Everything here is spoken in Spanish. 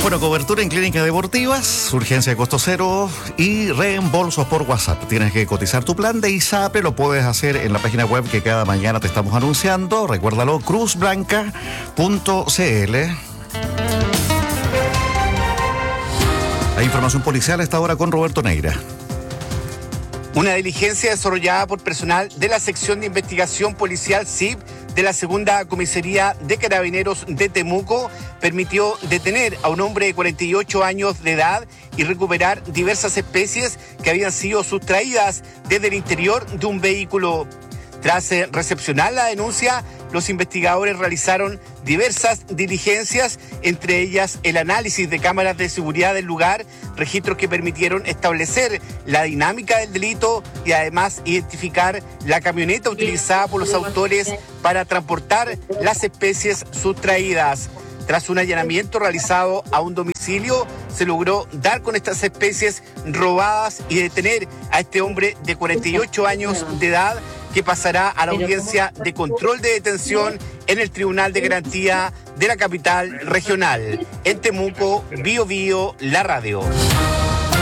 Bueno, cobertura en clínicas deportivas, urgencia de costo cero y reembolsos por WhatsApp. Tienes que cotizar tu plan de ISAPRE, lo puedes hacer en la página web que cada mañana te estamos anunciando. Recuérdalo, cruzblanca.cl. Hay información policial a esta hora con Roberto Neira. Una diligencia desarrollada por personal de la sección de investigación policial SIP de la segunda comisaría de Carabineros de Temuco permitió detener a un hombre de 48 años de edad y recuperar diversas especies que habían sido sustraídas desde el interior de un vehículo. Tras recepcionar la denuncia, los investigadores realizaron diversas diligencias, entre ellas el análisis de cámaras de seguridad del lugar, registros que permitieron establecer la dinámica del delito y además identificar la camioneta utilizada por los autores para transportar las especies sustraídas. Tras un allanamiento realizado a un domicilio, se logró dar con estas especies robadas y detener a este hombre de 48 años de edad, que pasará a la audiencia de control de detención en el Tribunal de Garantía de la capital regional. En Temuco, Bío Bío, la radio.